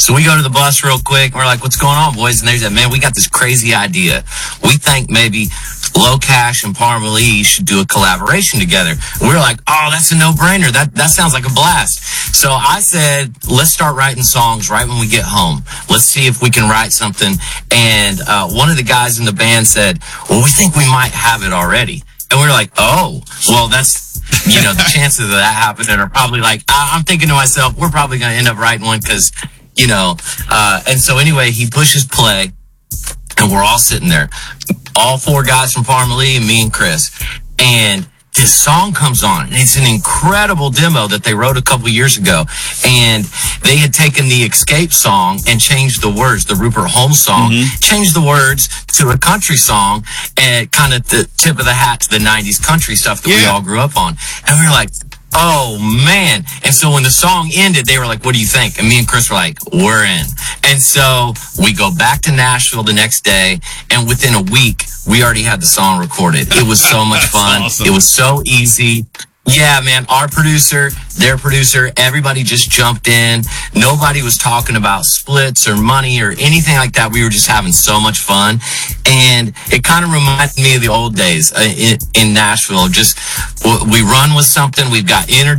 So we go to the bus real quick. We're like, what's going on, boys? And they said, man, we got this crazy idea. We think maybe Low Cash and Parmalee should do a collaboration together. And we were like, oh, that's a no-brainer. That sounds like a blast. So I said, let's start writing songs right when we get home. Let's see if we can write something. And one of the guys in the band said, well, we think we might have it already. And we were like, oh, well, that's, you know, the chances of that happening are probably like, I'm thinking to myself, we're probably going to end up writing one because, you know, and so anyway, he pushes play and we're all sitting there, all four guys from Parmalee and me and Chris. And this song comes on, and it's an incredible demo that they wrote a couple years ago. And they had taken the Escape song and changed the words, the Rupert Holmes song, changed the words to a country song, and kind of the tip of the hat to the 90s country stuff that we all grew up on. And we were like, oh, man. And so when the song ended, they were like, what do you think? And me and Chris were like, we're in. And so we go back to Nashville the next day, and within a week, we already had the song recorded. It was so much fun. Awesome. It was so easy. Yeah, man, our producer, their producer, everybody just jumped in. Nobody was talking about splits or money or anything like that. We were just having so much fun. And it kind of reminded me of the old days in Nashville. Just, we run with something, we've got energy.